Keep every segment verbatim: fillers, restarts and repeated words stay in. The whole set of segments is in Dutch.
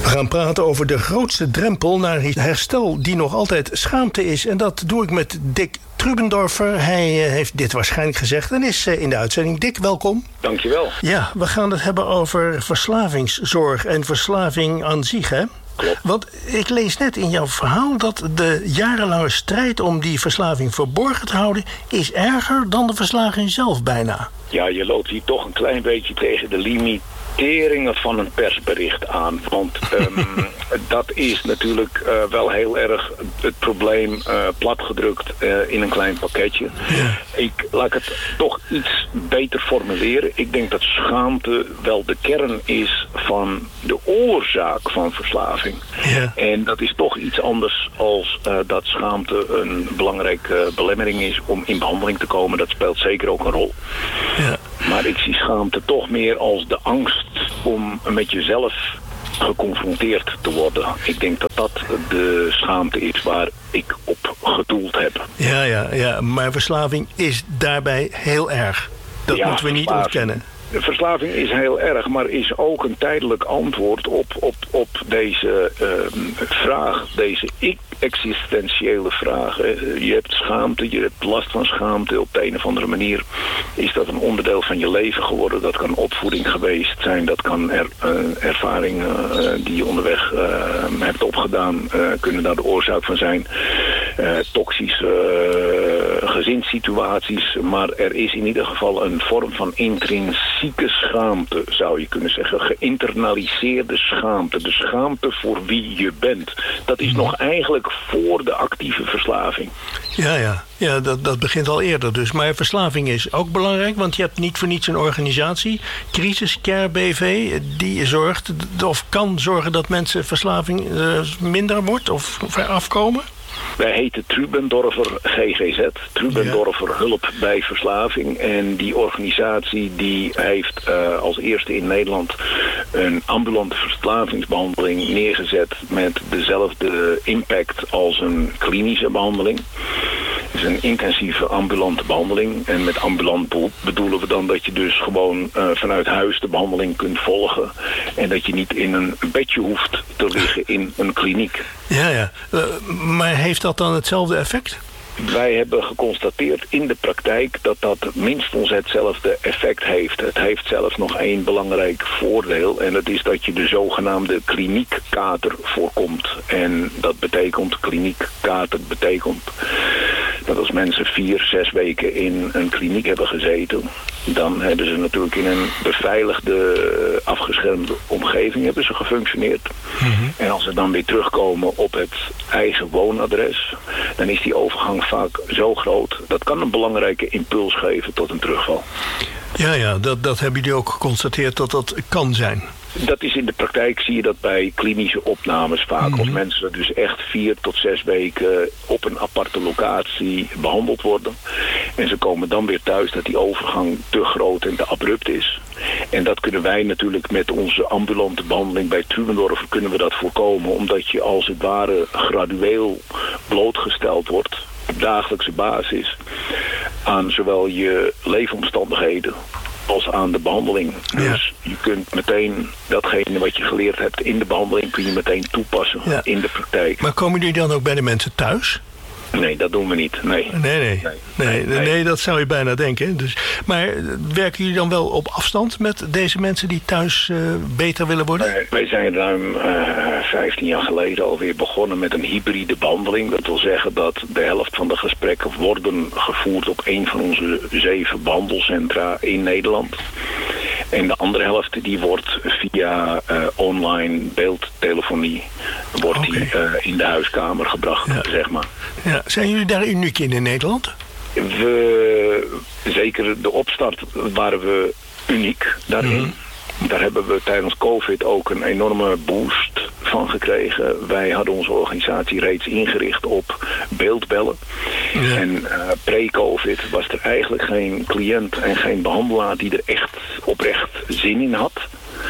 gaan praten over de grootste drempel naar herstel die nog altijd schaamte is. En dat doe ik met Dick Trubendorfer. Hij uh, heeft dit waarschijnlijk gezegd en is uh, in de uitzending. Dick, welkom. Dankjewel. Ja, we gaan het hebben over verslavingszorg en verslaving aan zich, hè? Klopt. Want ik lees net in jouw verhaal dat de jarenlange strijd om die verslaving verborgen te houden is erger dan de verslaving zelf bijna. Ja, je loopt hier toch een klein beetje tegen de limiteringen van een persbericht aan. Want um, dat is natuurlijk uh, wel heel erg het probleem uh, platgedrukt uh, in een klein pakketje. Ja. Ik laat ik het toch iets beter formuleren. Ik denk dat schaamte wel de kern is van de oorzaak van verslaving. Ja. En dat is toch iets anders als uh, dat schaamte een belangrijke uh, belemmering is om in behandeling te komen. Dat speelt zeker ook een rol. Ja. Maar ik zie schaamte toch meer als de angst om met jezelf geconfronteerd te worden. Ik denk dat dat de schaamte is waar ik op gedoeld heb. Ja, ja, ja, maar verslaving is daarbij heel erg. Dat Ja, moeten we niet verslaving. ontkennen. De verslaving is heel erg, maar is ook een tijdelijk antwoord op, op, op deze uh, vraag, deze existentiële vraag. Je hebt schaamte, je hebt last van schaamte. Op de een of andere manier is dat een onderdeel van je leven geworden. Dat kan opvoeding geweest zijn, dat kan er, uh, ervaringen uh, die je onderweg uh, hebt opgedaan, uh, kunnen daar de oorzaak van zijn. Uh, toxische uh, gezinssituaties, maar er is in ieder geval een vorm van intrinsieke schaamte, zou je kunnen zeggen. Geïnternaliseerde schaamte. De schaamte voor wie je bent. Dat is nog eigenlijk voor de actieve verslaving. Ja, ja. Ja, dat, dat begint al eerder dus. Maar verslaving is ook belangrijk, want je hebt niet voor niets een organisatie, Crisis Care B V, die zorgt of kan zorgen dat mensen verslaving uh, minder wordt of afkomen. Wij heten Trubendorfer G G Z, Trubendorfer ja. Hulp bij Verslaving. En die organisatie die heeft uh, als eerste in Nederland een ambulante verslavingsbehandeling neergezet met dezelfde impact als een klinische behandeling. Het is een intensieve ambulante behandeling. En met ambulant bedoelen we dan dat je dus gewoon uh, vanuit huis de behandeling kunt volgen. En dat je niet in een bedje hoeft te liggen in een kliniek. Ja, ja. Uh, maar heeft dat dan hetzelfde effect? Wij hebben geconstateerd in de praktijk dat dat minstens hetzelfde effect heeft. Het heeft zelfs nog één belangrijk voordeel. En dat is dat je de zogenaamde kliniekkater voorkomt. En dat betekent, kliniekkater betekent dat als mensen vier, zes weken in een kliniek hebben gezeten, dan hebben ze natuurlijk in een beveiligde, afgeschermde omgeving hebben ze gefunctioneerd. Mm-hmm. En als ze dan weer terugkomen op het eigen woonadres, dan is die overgang vaak zo groot. Dat kan een belangrijke impuls geven tot een terugval. Ja, ja, dat, dat hebben jullie ook geconstateerd dat dat kan zijn. Dat is in de praktijk, zie je dat bij klinische opnames vaak. Mm-hmm. Als mensen dus echt vier tot zes weken op een aparte locatie behandeld worden. En ze komen dan weer thuis, dat die overgang te groot en te abrupt is. En dat kunnen wij natuurlijk met onze ambulante behandeling bij Trubendorfer kunnen we dat voorkomen. Omdat je als het ware gradueel blootgesteld wordt op dagelijkse basis aan zowel je leefomstandigheden als aan de behandeling. Ja. Dus je kunt meteen datgene wat je geleerd hebt in de behandeling kun je meteen toepassen ja. in de praktijk. Maar komen jullie dan ook bij de mensen thuis? Nee, dat doen we niet. Nee, nee, nee. nee, nee, nee. nee dat zou je bijna denken. Dus, maar werken jullie dan wel op afstand met deze mensen die thuis uh, beter willen worden? Nee, wij zijn ruim uh, vijftien jaar geleden alweer begonnen met een hybride behandeling. Dat wil zeggen dat de helft van de gesprekken worden gevoerd op een van onze zeven behandelcentra in Nederland. En de andere helft die wordt via uh, online beeldtelefonie wordt okay. die, uh, in de huiskamer gebracht, ja. zeg maar. Ja. Zijn jullie daar uniek in in Nederland? We, zeker de opstart waren we uniek daarin. Mm-hmm. Daar hebben we tijdens COVID ook een enorme boost van gekregen. Wij hadden onze organisatie reeds ingericht op beeldbellen. Ja. En uh, pre-COVID was er eigenlijk geen cliënt en geen behandelaar die er echt oprecht zin in had.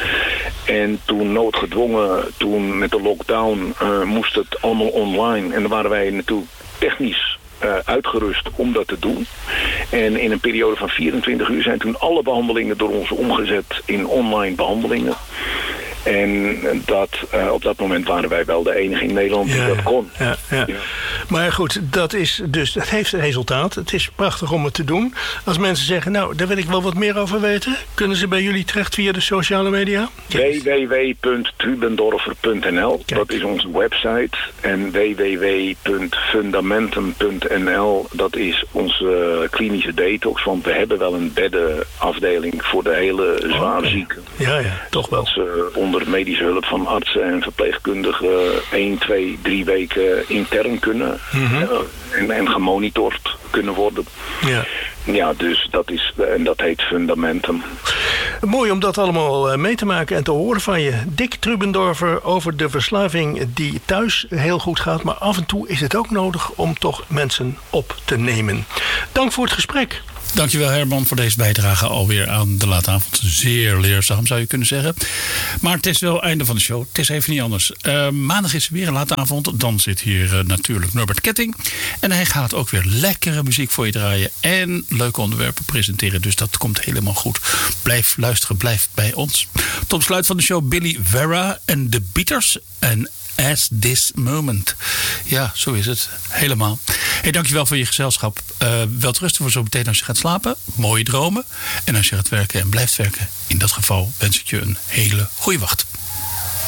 En toen noodgedwongen, toen met de lockdown, uh, moest het allemaal online. En dan waren wij natuurlijk technisch Uh, uitgerust om dat te doen. En in een periode van vierentwintig uur zijn toen alle behandelingen door ons omgezet in online behandelingen. En dat, uh, op dat moment waren wij wel de enige in Nederland die ja, dat kon. Ja, ja. Ja. Maar goed, dat, is dus, dat heeft een resultaat. Het is prachtig om het te doen. Als mensen zeggen, nou, daar wil ik wel wat meer over weten, kunnen ze bij jullie terecht via de sociale media? w w w punt trubendorfer punt n l, dat is onze website. En w w w punt fundamentum punt n l, dat is onze klinische detox. Want we hebben wel een beddenafdeling voor de hele zwaar okay. zieken. Ja, ja, toch wel. Dat ze onder medische hulp van artsen en verpleegkundigen één, twee, drie weken intern kunnen. Mm-hmm. en, en gemonitord kunnen worden. Ja. Ja, dus dat is, en dat heet Fundamentum. Mooi om dat allemaal mee te maken en te horen van je. Dick Trubendorfer over de verslaving die thuis heel goed gaat. Maar af en toe is het ook nodig om toch mensen op te nemen. Dank voor het gesprek. Dankjewel Herman voor deze bijdrage alweer aan de late avond. Zeer leerzaam zou je kunnen zeggen. Maar het is wel het einde van de show. Het is even niet anders. Uh, maandag is er weer een late avond. Dan zit hier uh, natuurlijk Norbert Ketting. En hij gaat ook weer lekkere muziek voor je draaien. En leuke onderwerpen presenteren. Dus dat komt helemaal goed. Blijf luisteren, blijf bij ons. Tot besluit van de show Billy Vera en The Beaters. En As This Moment. Ja, zo is het. Helemaal. Hey, dankjewel voor je gezelschap. Uh, wel rusten voor zo meteen als je gaat slapen. Mooie dromen. En als je gaat werken en blijft werken. In dat geval wens ik je een hele goede wacht.